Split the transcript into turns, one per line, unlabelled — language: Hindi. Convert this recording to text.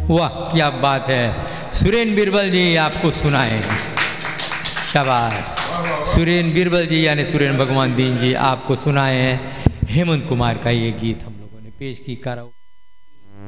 वाह क्या बात है। सुरेन बीरबल जी आपको सुनाए, शाबाश। सुरेन बीरबल जी यानी सुरेन भगवान दीन जी आपको सुनाए हैं हेमंत कुमार का ये गीत हम लोगों ने पेश की करा।